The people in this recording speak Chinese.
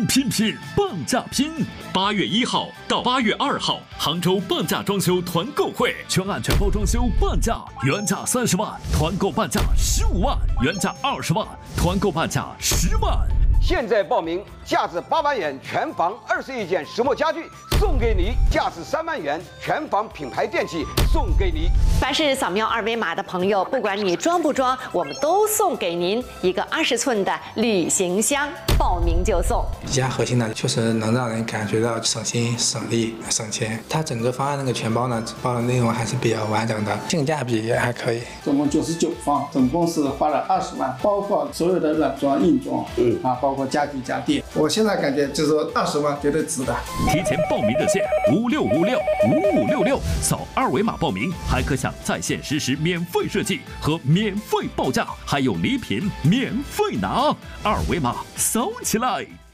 拼半价拼！8月1号到8月2号，杭州半价装修团购会，全案全包装修半价，原价30万，团购半价15万，原价20万，团购半价10万。 现在报名，价值8万元全房21件石墨家具送给你，价值3万元全房品牌电器送给你。 凡是扫描2维码的朋友，不管你装不装，我们都送给您一个20寸的旅行箱，报名就送。 比较核心的，确实能让人感觉到省心、省力、省钱。它整个方案那个全包呢，包的内容还是比较完整的，性价比也还可以。 总共99方，总共是花了20万，包括所有的软装、硬装，包括家具家电。我现在感觉就是说20万绝对值的。 提前报名热线56565566，扫2维码报名，还可享在线实时免费设计和免费报价，还有礼品免费拿。2维码扫起来！